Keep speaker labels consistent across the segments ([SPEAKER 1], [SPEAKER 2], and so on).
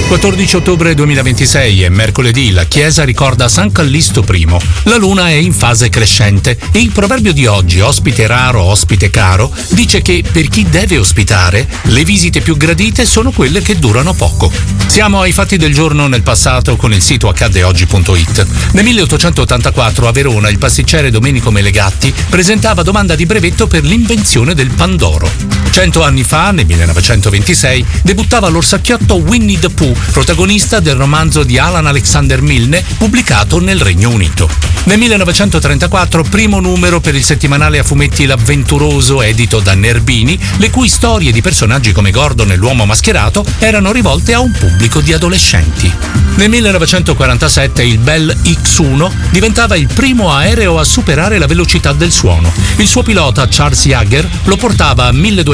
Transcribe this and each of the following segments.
[SPEAKER 1] 14 ottobre 2026 è mercoledì, la Chiesa ricorda San Callisto I. La luna è in fase crescente e il proverbio di oggi, ospite raro, ospite caro, dice che per chi deve ospitare, le visite più gradite sono quelle che durano poco. Siamo ai fatti del giorno nel passato con il sito accaddeoggi.it. Nel 1884 a Verona il pasticcere Domenico Melegatti presentava domanda di brevetto per l'invenzione del Pandoro. 100 anni fa, nel 1926, debuttava l'orsacchiotto Winnie the Pooh, protagonista del romanzo di Alan Alexander Milne, pubblicato nel Regno Unito. Nel 1934, primo numero per il settimanale a fumetti L'Avventuroso, edito da Nerbini, le cui storie di personaggi come Gordon e l'uomo mascherato erano rivolte a un pubblico di adolescenti. Nel 1947 il Bell X-1 diventava il primo aereo a superare la velocità del suono. Il suo pilota, Charles Yager, lo portava a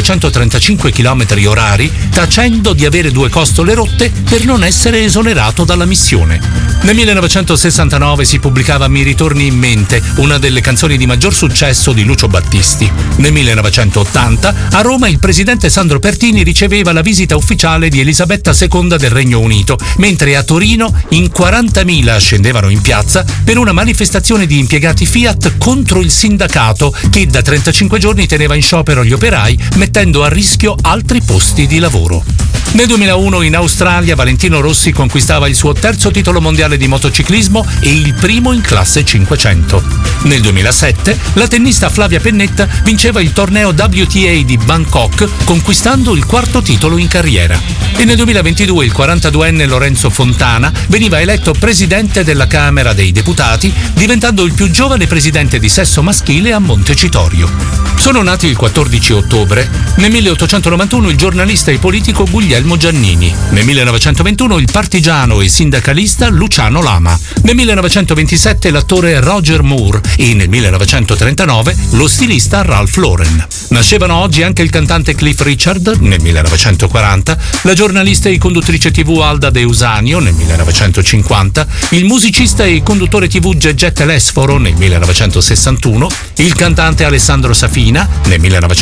[SPEAKER 1] 1235 km/h, tacendo di avere 2 costole rotte per non essere esonerato dalla missione. Nel 1969 si pubblicava Mi ritorni in mente, una delle canzoni di maggior successo di Lucio Battisti. Nel 1980 a Roma il presidente Sandro Pertini riceveva la visita ufficiale di Elisabetta II del Regno Unito, mentre a Torino in 40.000 scendevano in piazza per una manifestazione di impiegati Fiat contro il sindacato che da 35 giorni teneva in sciopero gli operai, mettendo a rischio altri posti di lavoro. Nel 2001 in Australia Valentino Rossi conquistava il suo 3° titolo mondiale di motociclismo e il primo in classe 500. Nel 2007 la tennista Flavia Pennetta vinceva il torneo WTA di Bangkok, conquistando il 4° titolo in carriera. E nel 2022 il 42enne Lorenzo Fontana veniva eletto presidente della Camera dei Deputati, diventando il più giovane presidente di sesso maschile a Montecitorio. Sono nati il 14 ottobre. Nel 1891 il giornalista e politico Guglielmo Giannini. Nel 1921 il partigiano e sindacalista Luciano Lama. Nel 1927 l'attore Roger Moore e nel 1939 lo stilista Ralph Lauren. Nascevano oggi anche il cantante Cliff Richard nel 1940, la giornalista e conduttrice TV Alda De Usanio nel 1950, il musicista e conduttore TV Gegè Telesforo nel 1961, il cantante Alessandro Safina nel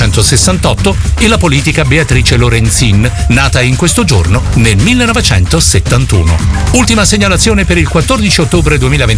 [SPEAKER 1] 1968 e la politica Beatrice Lorenzin, nata in questo giorno nel 1971. Ultima segnalazione per il 14 ottobre 2026.